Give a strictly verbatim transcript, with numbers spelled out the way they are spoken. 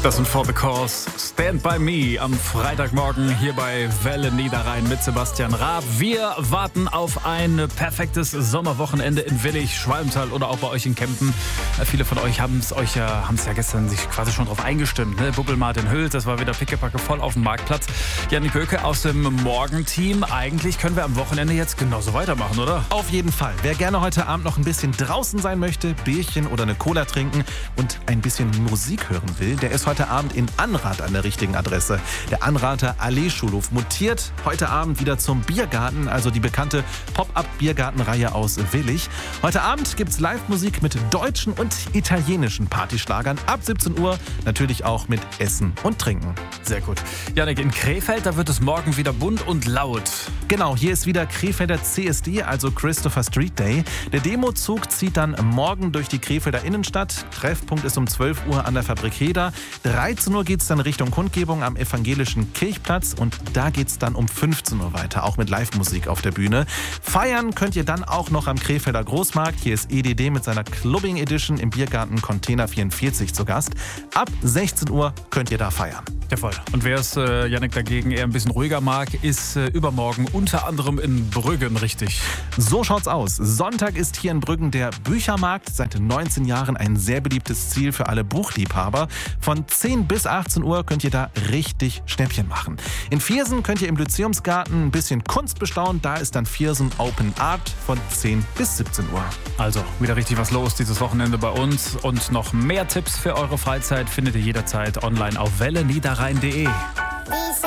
Das sind For the Cause, Stand By Me am Freitagmorgen hier bei Welle Niederrhein mit Sebastian Raab. Wir warten auf ein perfektes Sommerwochenende in Willich, Schwalmtal oder auch bei euch in Kempen. Viele von euch haben es euch ja, haben es ja gestern sich quasi schon drauf eingestimmt. Ne? Bubbel Martin Hülz, das war wieder pickepacke voll auf dem Marktplatz. Janik Böke aus dem Morgenteam. Eigentlich können wir am Wochenende jetzt genauso weitermachen, oder? Auf jeden Fall. Wer gerne heute Abend noch ein bisschen draußen sein möchte, Bierchen oder eine Cola trinken und ein bisschen Musik hören will, der ist heute Abend in Anrath an der richtigen Adresse. Der Anrather Allee-Schulhof mutiert heute Abend wieder zum Biergarten, also die bekannte Pop-Up-Biergartenreihe aus Willich. Heute Abend gibt's Live-Musik mit deutschen und italienischen Partyschlagern ab siebzehn Uhr, natürlich auch mit Essen und Trinken. Sehr gut. Janik, in Krefeld, da wird es morgen wieder bunt und laut. Genau, hier ist wieder Krefelder C S D, also Christopher Street Day. Der Demozug zieht dann morgen durch die Krefelder Innenstadt. Treffpunkt ist um zwölf Uhr an der Fabrik Heder. dreizehn Uhr geht es dann Richtung Kundgebung am Evangelischen Kirchplatz und da geht es dann um fünfzehn Uhr weiter, auch mit Live-Musik auf der Bühne. Feiern könnt ihr dann auch noch am Krefelder Großmarkt. Hier ist E D D mit seiner Clubbing Edition im Biergarten Container vierundvierzig zu Gast. Ab sechzehn Uhr könnt ihr da feiern. Ja, voll. Und wer es, äh, Janik, dagegen eher ein bisschen ruhiger mag, ist äh, übermorgen unter anderem in Brüggen, richtig? So schaut's aus. Sonntag ist hier in Brüggen der Büchermarkt. Seit neunzehn Jahren ein sehr beliebtes Ziel für alle Buchliebhaber. Von zehn bis achtzehn Uhr könnt ihr da richtig Schnäppchen machen. In Viersen könnt ihr im Lyzeumsgarten ein bisschen Kunst bestaunen. Da ist dann Viersen Open Art von zehn bis siebzehn Uhr. Also, wieder richtig was los dieses Wochenende bei uns. Und noch mehr Tipps für eure Freizeit findet ihr jederzeit online auf welle niederrhein punkt de.